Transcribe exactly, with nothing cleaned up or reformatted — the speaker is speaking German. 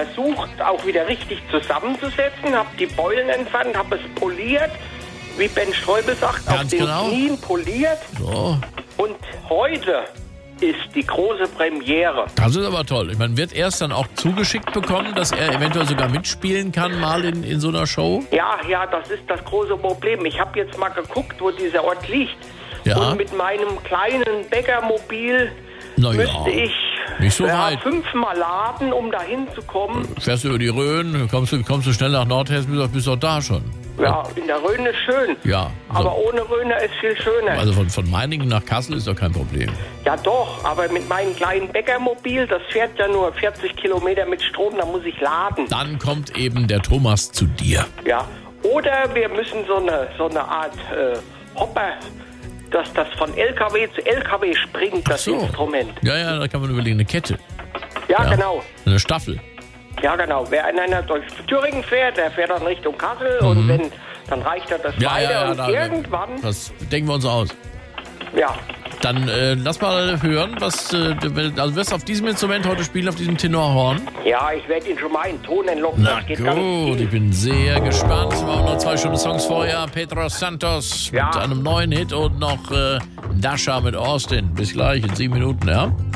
versucht, auch wieder richtig zusammenzusetzen, habe die Beulen entfernt, habe es poliert, wie Ben Streubel sagt, Ganz auf den genau. Knien poliert. So. Und heute ist die große Premiere. Das ist aber toll. Man wird erst dann auch zugeschickt bekommen, dass er eventuell sogar mitspielen kann, mal in, in so einer Show. Ja, ja, das ist das große Problem. Ich habe jetzt mal geguckt, wo dieser Ort liegt. Ja. Und mit meinem kleinen Bäckermobil Na ja, müsste ich nicht so ja, weit. fünfmal laden, um dahin zu kommen. Fährst du über die Rhön, kommst du, kommst du schnell nach Nordhessen, bist du bist doch da schon. Ja, in der Rhön ist schön. Ja. Aber So. ohne Rhöner ist viel schöner. Also von, von Meiningen nach Kassel ist doch kein Problem. Ja doch, aber mit meinem kleinen Bäckermobil, das fährt ja nur vierzig Kilometer mit Strom, da muss ich laden. Dann kommt eben der Thomas zu dir. Ja. Oder wir müssen so eine, so eine Art äh, Hopper, dass das von L K W zu L K W springt, das so. Instrument. Ja, ja, da kann man überlegen, eine Kette. Ja, Ja. genau. Eine Staffel. Ja, genau. Wer in einer durch Thüringen fährt, der fährt dann Richtung Kassel Mhm. und wenn, dann reicht er das Ja, weiter ja, ja. und Da, irgendwann, das denken wir uns aus. ja, Dann äh, lass mal hören, was äh, du willst. Also wirst du auf diesem Instrument heute spielen, auf diesem Tenorhorn? ja, ich werde ihn schon mal in Ton entlocken. Na Das geht ganz gut, ich tief. bin sehr gespannt. Wir haben noch zwei Stunden Songs vorher. Pedro Santos Ja. mit einem neuen Hit und noch äh, Dasha mit Austin. Bis gleich in sieben Minuten, ja?